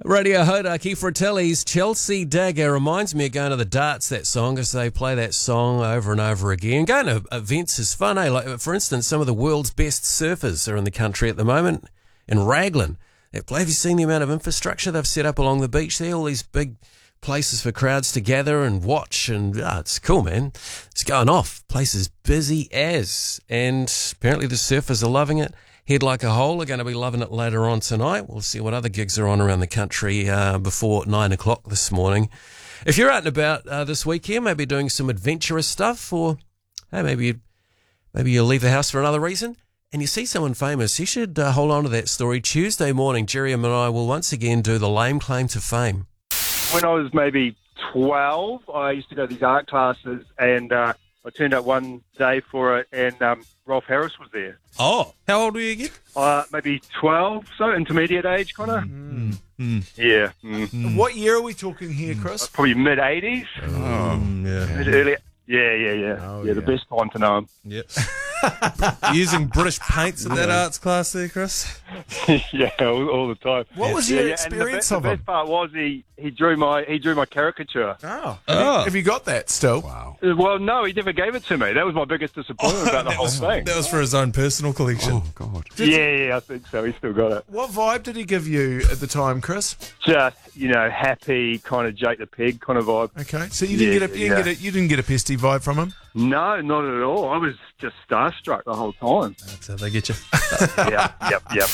Radio Hodaki Fratelli's Chelsea Dagger reminds me of going to the darts, that song, as they play that song over and over again. Going to events is fun, eh? Like, for instance, some of the world's best surfers are in the country at the moment in Raglan. Have you seen the amount of infrastructure they've set up along the beach there? All these big places for crowds to gather and watch, and it's cool, man. It's going off. Place is busy as, and apparently the surfers are loving it. Head Like a Hole are going to be loving it later on tonight. We'll see what other gigs are on around the country before 9 o'clock this morning. If you're out and about this weekend, maybe doing some adventurous stuff, or hey, maybe you'll leave the house for another reason, and you see someone famous, you should hold on to that story. Tuesday morning, Jerry and I will once again do the lame claim to fame. When I was maybe 12, I used to go to these art classes, and I turned up one day for it, and Rolf Harris was there. Oh, how old were you again? Maybe 12, so intermediate age, kind of. Yeah. What year are we talking here, Chris? Probably mid-80s. Early. Yeah. Oh, the best time to know him. Yep. Using British paints in that arts class there, Chris? Yeah, all the time. What was your experience and of the him? best part was he drew my caricature. Oh. Have you got that still? Wow. Well, no, he never gave it to me. That was my biggest disappointment about the whole thing. That was for his own personal collection. Oh, God. Yeah, I think so. He still got it. What vibe did he give you at the time, Chris? Just, happy, kind of Jake the Pig kind of vibe. Okay, so you didn't get a pesty vibe from him? No, not at all. I was just starstruck the whole time. That's how they get you. Yep.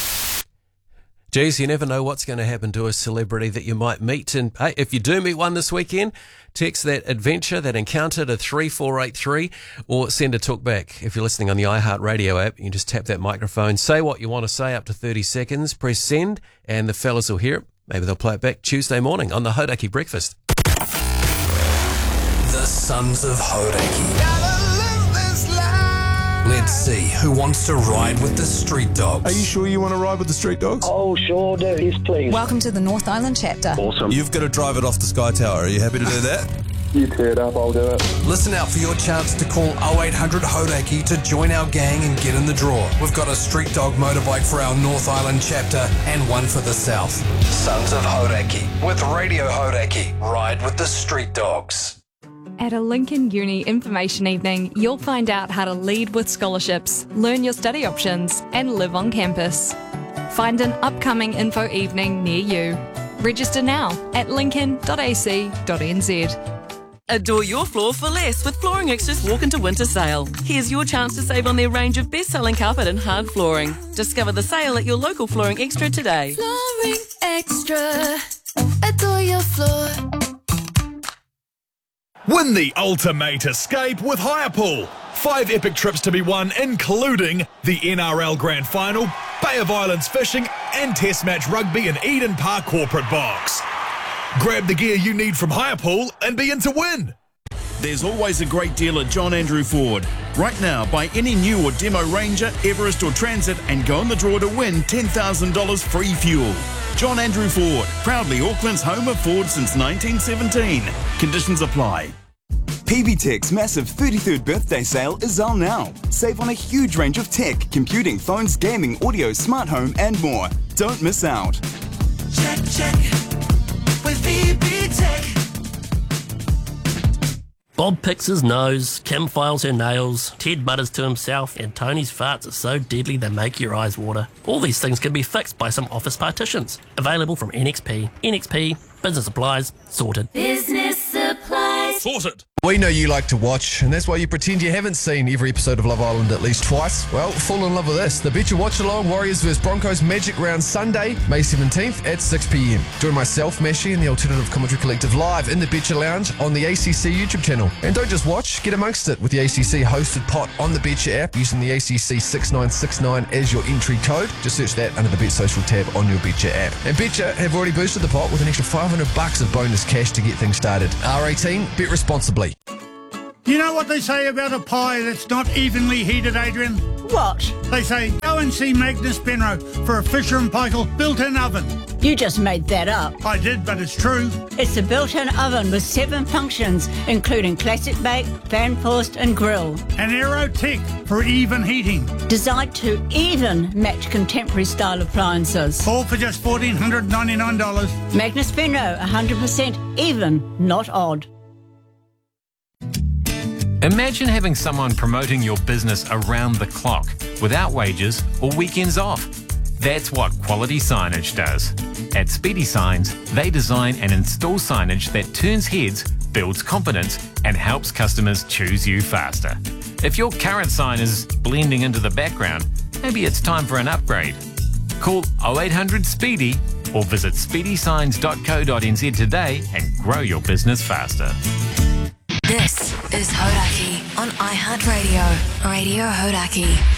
Geez, you never know what's going to happen to a celebrity that you might meet. And hey, if you do meet one this weekend, text that adventure, that encounter to 3483, or send a talkback. If you're listening on the iHeartRadio app, you can just tap that microphone, say what you want to say up to 30 seconds, press send, and the fellas will hear it. Maybe they'll play it back Tuesday morning on the Hodaki Breakfast. The Sons of Hodaki. Let's see who wants to ride with the Street Dogs. Are you sure you want to ride with the Street Dogs? Oh, sure do. Yes, please. Welcome to the North Island chapter. Awesome. You've got to drive it off the Sky Tower. Are you happy to do that? You tear it up, I'll do it. Listen out for your chance to call 0800 Hodaki to join our gang and get in the draw. We've got a Street Dog motorbike for our North Island chapter and one for the South. Sons of Hodaki with Radio Hodaki. Ride with the Street Dogs. At a Lincoln Uni information evening, you'll find out how to lead with scholarships, learn your study options, and live on campus. Find an upcoming info evening near you. Register now at lincoln.ac.nz. Adore your floor for less with Flooring Extra's Walk Into Winter Sale. Here's your chance to save on their range of best-selling carpet and hard flooring. Discover the sale at your local Flooring Extra today. Flooring Extra. Adore your floor. Win the ultimate escape with Hirepool. 5 epic trips to be won, including the NRL Grand Final, Bay of Islands fishing, and Test Match Rugby in Eden Park Corporate Box. Grab the gear you need from Hirepool and be in to win. There's always a great deal at John Andrew Ford. Right now, buy any new or demo Ranger, Everest or Transit and go in the draw to win $10,000 free fuel. John Andrew Ford, proudly Auckland's home of Ford since 1917. Conditions apply. PBTech's massive 33rd birthday sale is on now. Save on a huge range of tech, computing, phones, gaming, audio, smart home and more. Don't miss out. Check with PBTech. Bob picks his nose, Kim files her nails, Ted mutters to himself, and Tony's farts are so deadly they make your eyes water. All these things can be fixed by some office partitions. Available from NXP. NXP, business supplies, sorted. Business supplies. Sorted. We know you like to watch, and that's why you pretend you haven't seen every episode of Love Island at least twice. Well, fall in love with this. The Betcha Watch Along Warriors vs Broncos Magic Round Sunday, May 17th at 6 p.m. Join myself, Mashi, and the Alternative Commentary Collective live in the Betcha Lounge on the ACC YouTube channel. And don't just watch, get amongst it with the ACC hosted pot on the Betcha app using the ACC 6969 as your entry code. Just search that under the Bet Social tab on your Betcha app. And Betcha have already boosted the pot with an extra $500 of bonus cash to get things started. R18, bet responsibly. You know what they say about a pie that's not evenly heated, Adrian? What? They say go and see Magnus Benro for a Fisher & Paykel built-in oven. You just made that up. I did, but it's true. It's a built-in oven with 7 functions, including classic bake, fan forced and grill. An Aerotech for even heating. Designed to even match contemporary style appliances. All for just $1,499. Magnus Benro, 100% even, not odd. Imagine having someone promoting your business around the clock, without wages or weekends off. That's what Quality Signage does. At Speedy Signs, they design and install signage that turns heads, builds confidence, and helps customers choose you faster. If your current sign is blending into the background, maybe it's time for an upgrade. Call 0800 SPEEDY or visit speedysigns.co.nz today and grow your business faster. This is Hodaki on iHeartRadio. Radio Hodaki.